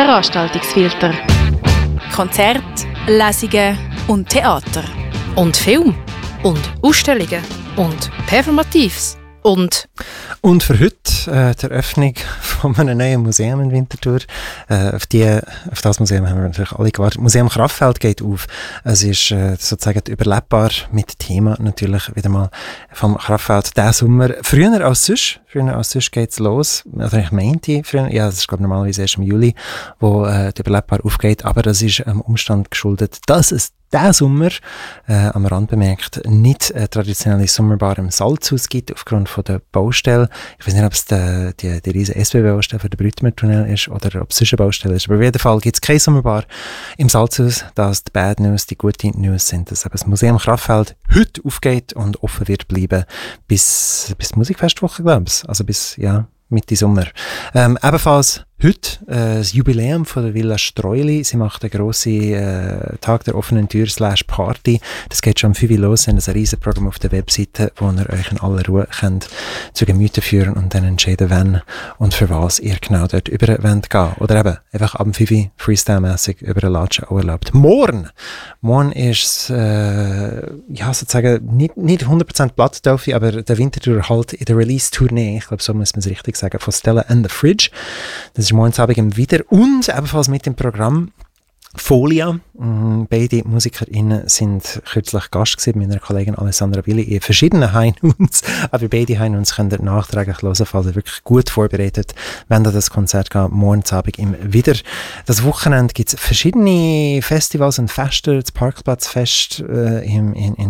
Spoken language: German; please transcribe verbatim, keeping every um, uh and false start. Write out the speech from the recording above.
Veranstaltungsfilter. Konzerte, Lesungen und Theater. Und Film. Und Ausstellungen. Und Performatives. Und Und für heute äh, die Eröffnung von einem neuen Museum in Winterthur. Äh, auf, die, auf das Museum haben wir natürlich alle gewartet. Museum Kraftfeld geht auf. Es ist äh, sozusagen überlebbar mit Thema natürlich wieder mal vom Kraftfeld diesen Sommer. Früher als sonst. Früher als sonst geht es los. Also ich meinte früher, ja, das ist glaube ich normalerweise erst im Juli, wo äh, die überlebbar aufgeht. Aber das ist einem Umstand geschuldet, dass es diesen Sommer, äh, am Rand bemerkt, nicht eine traditionelle Sommerbar im Salzhaus gibt, aufgrund von der Baustelle. Ich weiß nicht, ob es die, die, die riesige S B B-Baustelle für den Brütmer-Tunnel ist oder ob es sonst eine Baustelle ist. Aber auf jeden Fall gibt es keine Sommerbar im Salzhaus. Das die Bad News, die gute News sind, dass eben das Museum Kraftfeld heute aufgeht und offen wird bleiben bis, bis die Musikfestwoche, glaube ich. Also bis, ja, Mitte Sommer. Ähm, ebenfalls heute äh, das Jubiläum von der Villa Streuli. Sie macht einen grossen äh, Tag der offenen Tür slash Party. Das geht schon um fünf Uhr los. Sie haben ein riesen Programm auf der Webseite, wo ihr euch in aller Ruhe könnt zu Gemüte führen und dann entscheiden, wann und für was ihr genau dort über wollt gehen. Oder eben einfach ab fünf Uhr Freestyle-mässig über den Latschen auch erlaubt. Morgen! Morgen ist äh, ja sozusagen nicht, nicht hundert Prozent Plattdaufe, aber der Winterthur halt in der Release-Tournee, ich glaube, so muss man es richtig sagen, von Stella and the Fridge. Das ist morgen Abend im Wieder und ebenfalls mit dem Programm Folia. Beide MusikerInnen sind kürzlich Gast gewesen mit meiner Kollegin Alessandra Willi in verschiedenen Heinhunds. Aber beide Heinhunds könnt ihr nachträglich hören, falls ihr wirklich gut vorbereitet, wenn ihr das Konzert geht, morgen Abend im Wieder. Das Wochenende gibt es verschiedene Festivals und Feste. Das Parkplatzfest äh, in, in, in